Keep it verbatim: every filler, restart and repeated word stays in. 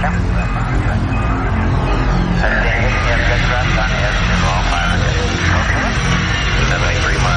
Yep. Yes, that's right. On yes, all pilot. Okay. Seven eight three